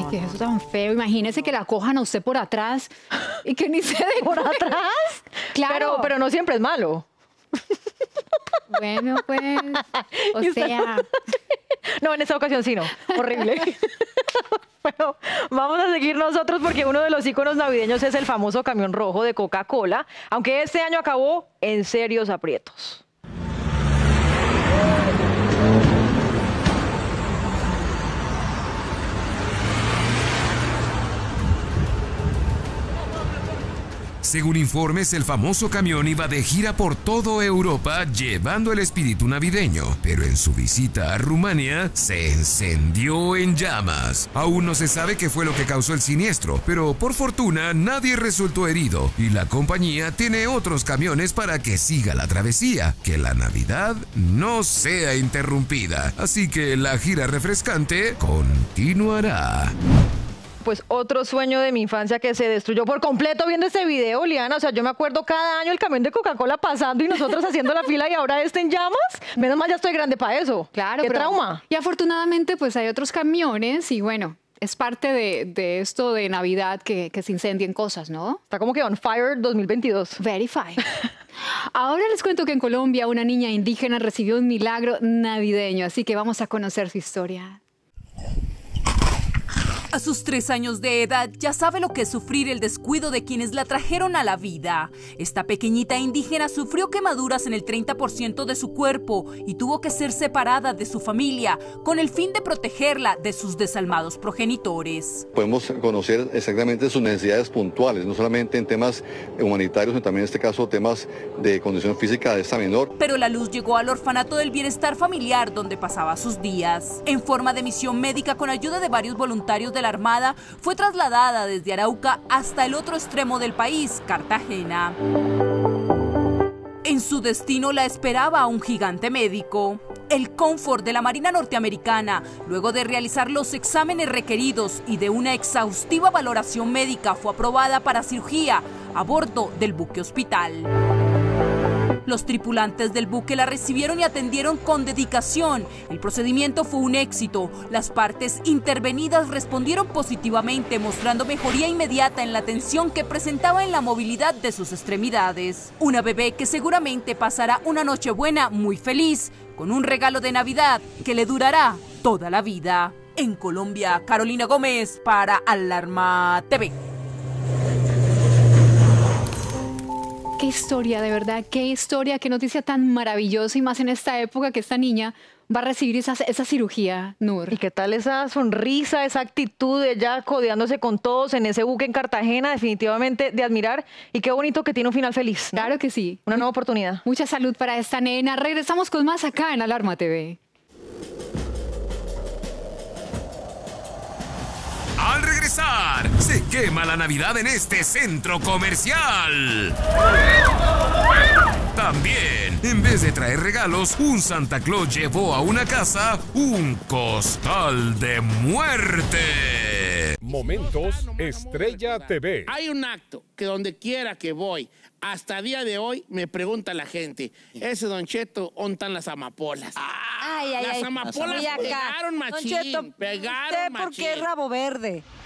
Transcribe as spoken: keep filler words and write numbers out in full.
Ay, qué es eso tan feo. Imagínese que la cojan a usted por atrás y que ni se dé ¿Por cuenta. atrás? Claro. Pero, pero no siempre es malo. Bueno, pues, o ¿Y usted? sea... No, en esta ocasión sí no. Horrible. Bueno, vamos a seguir nosotros porque uno de los íconos navideños es el famoso camión rojo de Coca-Cola, aunque este año acabó en serios aprietos. Según informes, el famoso camión iba de gira por toda Europa llevando el espíritu navideño, pero en su visita a Rumania se encendió en llamas. Aún no se sabe qué fue lo que causó el siniestro, pero por fortuna nadie resultó herido y la compañía tiene otros camiones para que siga la travesía, que la Navidad no sea interrumpida. Así que la gira refrescante continuará. Pues otro sueño de mi infancia que se destruyó por completo viendo este video, Liana. O sea, yo me acuerdo cada año el camión de Coca-Cola pasando y nosotros haciendo la fila y ahora este en llamas. Menos mal ya estoy grande para eso. Claro, ¡Qué pero- trauma! Y afortunadamente, pues hay otros camiones y bueno, es parte de, de esto de Navidad que, que se incendien cosas, ¿no? Está como que on fire dos mil veintidós. Verify. Ahora les cuento que en Colombia una niña indígena recibió un milagro navideño, así que vamos a conocer su historia. A sus tres años de edad ya sabe lo que es sufrir el descuido de quienes la trajeron a la vida. Esta pequeñita indígena sufrió quemaduras en el treinta por ciento de su cuerpo y tuvo que ser separada de su familia con el fin de protegerla de sus desalmados progenitores. Podemos conocer exactamente sus necesidades puntuales, no solamente en temas humanitarios, sino también en este caso temas de condición física de esta menor. Pero la luz llegó al orfanato del bienestar familiar donde pasaba sus días. En forma de misión médica con ayuda de varios voluntarios de la Armada, fue trasladada desde Arauca hasta el otro extremo del país, Cartagena. En su destino la esperaba un gigante médico, el Comfort de la Marina norteamericana. Luego de realizar los exámenes requeridos y de una exhaustiva valoración médica, fue aprobada para cirugía a bordo del buque hospital. Los tripulantes del buque la recibieron y atendieron con dedicación. El procedimiento fue un éxito. Las partes intervenidas respondieron positivamente, mostrando mejoría inmediata en la tensión que presentaba en la movilidad de sus extremidades. Una bebé que seguramente pasará una Nochebuena muy feliz, con un regalo de Navidad que le durará toda la vida. En Colombia, Carolina Gómez para Alarma T V. Qué historia, de verdad, qué historia, qué noticia tan maravillosa y más en esta época que esta niña va a recibir esa, esa cirugía, Nur. ¿Y qué tal esa sonrisa, esa actitud de ella codeándose con todos en ese buque en Cartagena? Definitivamente de admirar. Y qué bonito que tiene un final feliz, ¿no? Claro que sí. Una nueva oportunidad. Mucha salud para esta nena. Regresamos con más acá en Alarma T V. Al regresar, se quema la Navidad en este centro comercial. También, en vez de traer regalos, un Santa Claus llevó a una casa un costal de muerte. Momentos Estrella T V. Hay un acto que donde quiera que voy, hasta día de hoy, me pregunta la gente, ese Don Cheto, ¿dónde están las amapolas? Ay, ay, las ay. amapolas Y acá, pegaron Don machín, Cheto, pegaron ¿usted machín. por qué rabo verde?